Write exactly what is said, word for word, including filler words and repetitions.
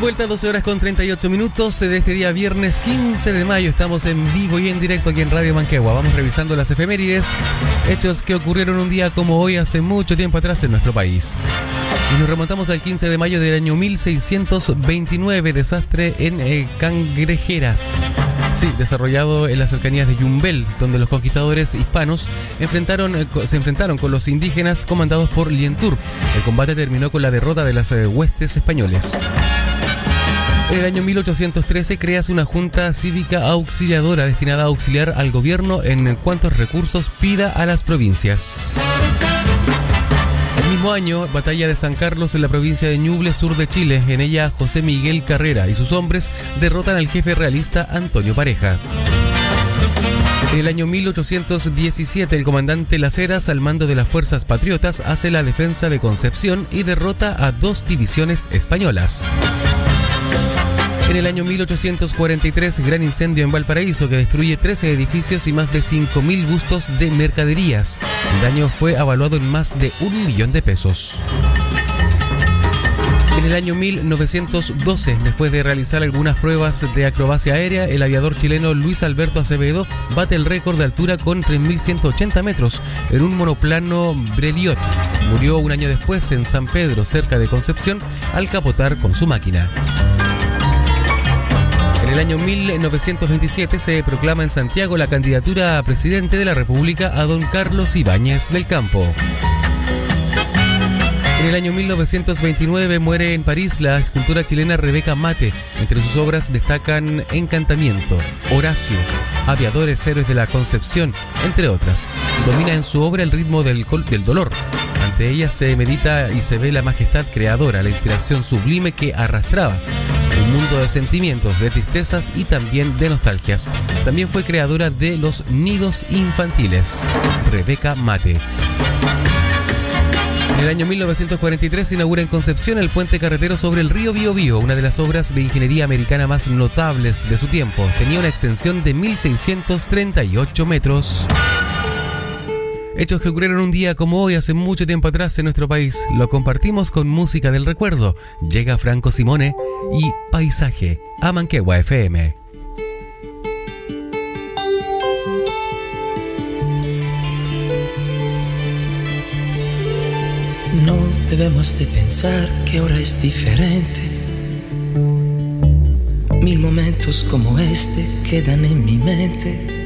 vuelta, doce horas con treinta y ocho minutos de este día viernes quince de mayo. Estamos en vivo y en directo aquí en Radio Manquehue. Vamos revisando las efemérides, hechos que ocurrieron un día como hoy hace mucho tiempo atrás en nuestro país. Y nos remontamos al quince de mayo del año mil seiscientos veintinueve, desastre en eh, Cangrejeras. Sí, desarrollado en las cercanías de Yumbel, donde los conquistadores hispanos enfrentaron, eh, se enfrentaron con los indígenas comandados por Lientur. El combate terminó con la derrota de las eh, huestes españoles. En el año mil ochocientos trece crease una junta cívica auxiliadora destinada a auxiliar al gobierno en cuantos recursos pida a las provincias. El mismo año, batalla de San Carlos en la provincia de Ñuble, sur de Chile. En ella, José Miguel Carrera y sus hombres derrotan al jefe realista Antonio Pareja. En el año mil ochocientos diecisiete, el comandante Las Heras, al mando de las fuerzas patriotas, hace la defensa de Concepción y derrota a dos divisiones españolas. En el año mil ochocientos cuarenta y tres, gran incendio en Valparaíso que destruye trece edificios y más de cinco mil bustos de mercaderías. El daño fue avaluado en más de un millón de pesos. En el año mil novecientos doce, después de realizar algunas pruebas de acrobacia aérea, el aviador chileno Luis Alberto Acevedo bate el récord de altura con tres mil ciento ochenta metros en un monoplano Breliot. Murió un año después en San Pedro, cerca de Concepción, al capotar con su máquina. En el año mil novecientos veintisiete se proclama en Santiago la candidatura a presidente de la República a don Carlos Ibáñez del Campo. En el año mil novecientos veintinueve muere en París la escultora chilena Rebeca Mate. Entre sus obras destacan Encantamiento, Horacio, Aviadores Héroes de la Concepción, entre otras. Domina en su obra el ritmo del, del dolor. Ante ella se medita y se ve la majestad creadora, la inspiración sublime que arrastraba. Un mundo de sentimientos, de tristezas y también de nostalgias. También fue creadora de los nidos infantiles. Rebeca Mate. En el año mil novecientos cuarenta y tres se inaugura en Concepción el puente carretero sobre el río Biobío, una de las obras de ingeniería americana más notables de su tiempo. Tenía una extensión de mil seiscientos treinta y ocho metros. Hechos que ocurrieron un día como hoy hace mucho tiempo atrás en nuestro país. Lo compartimos con música del recuerdo. Llega Franco Simone y Paisaje a Manquehue F M. No debemos de pensar que ahora es diferente. Mil momentos como este quedan en mi mente.